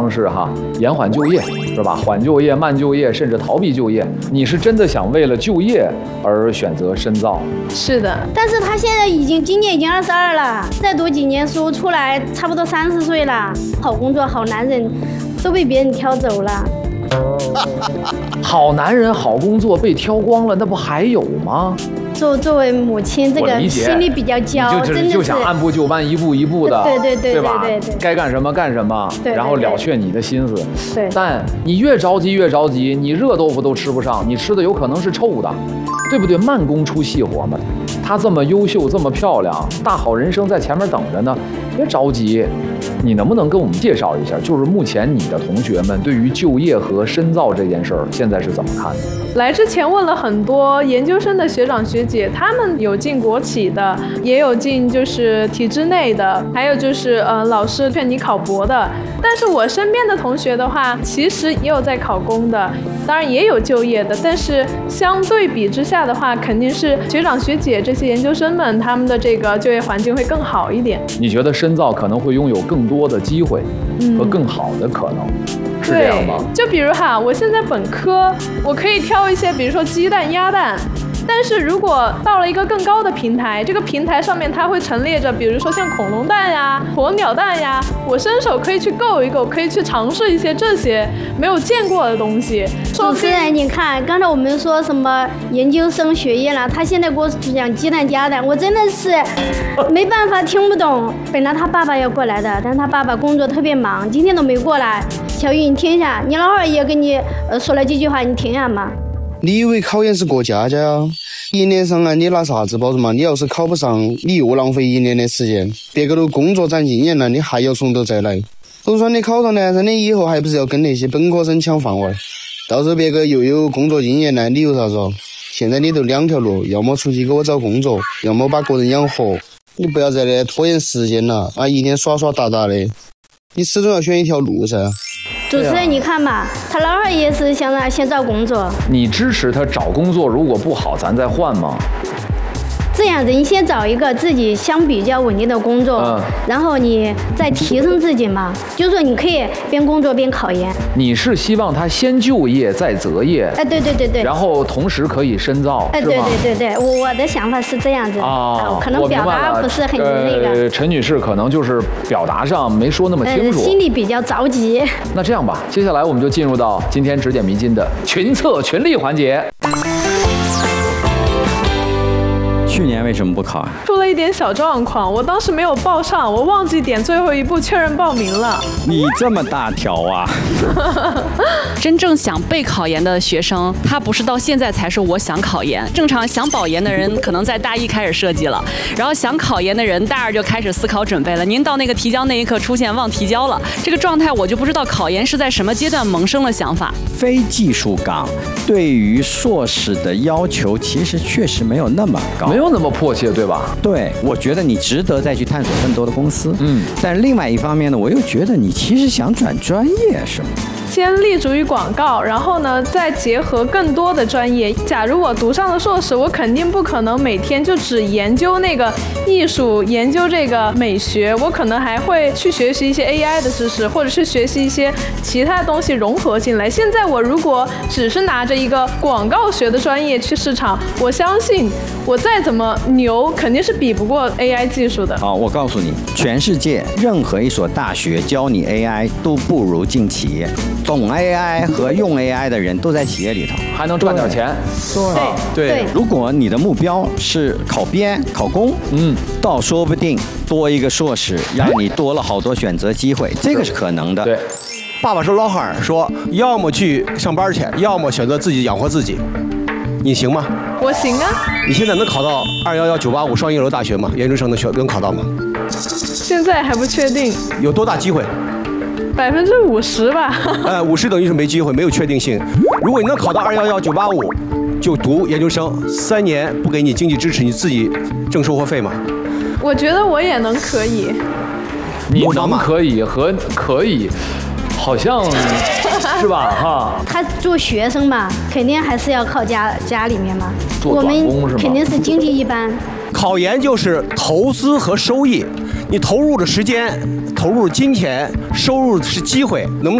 是延缓就业，是吧？缓就业、慢就业，甚至逃避就业。你是真的想为了就业而选择深造？ 是的， 但是他现在今年已经22了，再读几年书出来，差不多30岁了。好工作、好男人，都被别人挑走了。 好男人、好工作被挑光了，那不还有吗？ 作为母亲，这个心里比较焦，真的是就想按部就班，一步一步的， 对吧？该干什么干什么，然后了却你的心思。 对， 但你越着急，你热豆腐都吃不上，你吃的有可能是臭的，对不对？慢工出细活嘛。她这么优秀，这么漂亮，大好人生在前面等着呢，别着急。你能不能跟我们介绍一下，就是目前你的同学们对于就业和深造这件事儿，现在是怎么看的？ 来之前问了很多研究生的学长学姐，他们有进国企的，也有进就是体制内的，还有就是老师劝你考博的。但是我身边的同学的话，其实也有在考公的，当然也有就业的，但是相对比之下的话，肯定是学长学姐这些研究生们他们的这个就业环境会更好一点。 你觉得深造可能会拥有更多的机会和更好的可能？是这样吗？ 就比如我现在本科，我可以挑一些，比如说鸡蛋、鸭蛋。但是如果到了一个更高的平台，这个平台上面它会陈列着，比如说像恐龙蛋呀、鸵鸟蛋呀，我伸手可以去够一够，可以去尝试一些这些没有见过的东西。 主持人，你看，刚才我们说什么研究生学业了，他现在给我讲鸡蛋鸭蛋，我真的是没办法听不懂。本来他爸爸要过来的，但他爸爸工作特别忙，今天都没过来。小玉，你听一下，你老二也跟你说了几句话，你听一下嘛。 你以为考研是过家家呀？1年上岸你拿啥子保证嘛？你要是考不上，你又浪费1年的时间，别个都工作攒经验了，你还要从头再来。就算你考上了，那你以后还不是要跟那些本科生抢饭碗？到时候别个又有工作经验了，你有啥子？现在你都2条路，要么出去给我找工作，要么把个人养活。你不要在那拖延时间了啊！一天耍耍打打的，你始终要选一条路噻。 主持人，你看嘛，他老二也是想让先找工作。 你支持他找工作，如果不好，咱再换吗？ 这样子，你先找一个自己相比较稳定的工作，然后你再提升自己嘛。就是说，你可以边工作边考研。 你是希望他先就业再择业？ 哎，对。 然后同时可以深造， 哎， 是吗？ 对，我的想法是这样子啊， 可能表达不是很那个。 陈女士可能就是表达上没说那么清楚， 心里比较着急。 那这样吧，接下来我们就进入到今天指点迷津的群策群力环节。 去年为什么不考啊？ 出了一点小状况，我当时没有报上，我忘记点最后一步确认报名了。 你这么大条啊！ 真正想备考研的学生，他不是到现在才说我想考研。正常想保研的人，可能在大1开始设计了，然后想考研的人大2就开始思考准备了。您到那个提交那一刻出现忘提交了，这个状态我就不知道考研是在什么阶段萌生了想法。 非技术岗对于硕士的要求其实确实没有那么高， 没有那么迫切，对吧？ 对，我觉得你值得再去探索更多的公司。但另外一方面呢，我又觉得你其实想转专业是吗？ 先立足于广告，然后呢，再结合更多的专业。假如我读上了硕士，我肯定不可能每天就只研究那个艺术，研究这个美学，我可能还会去学习一些 AI 的知识，或者是学习一些其他东西融合进来。现在我如果只是拿着一个广告学的专业去市场，我相信我再怎么牛，肯定是比不过 AI 技术的。 好，我告诉你，全世界任何一所大学教你 AI 都不如进企业。懂 AI 和用 AI 的人都在企业里头， 还能赚点钱。 对，如果你的目标是考编、考公，倒说不定多一个硕士，让你多了好多选择机会，这个是可能的。 对， 爸爸是老汉儿，说要么去上班去，要么选择自己养活自己。你行吗？ 我行啊。 你现在能考到211、985双一流大学吗？研究生能考到吗？ 现在还不确定。 有多大机会 ？50%吧。 50%等于是没机会，没有确定性。如果你能考到211、985，就读研究生，3年不给你经济支持，你自己挣生活费吗？ 我觉得我也能可以。 你能可以和可以，好像是吧？哈。 他做学生嘛，肯定还是要靠家里面嘛。 做短工是吗？ 我们肯定是经济一般。 考研就是投资和收益，你投入的时间、投入金钱，收入的是机会，能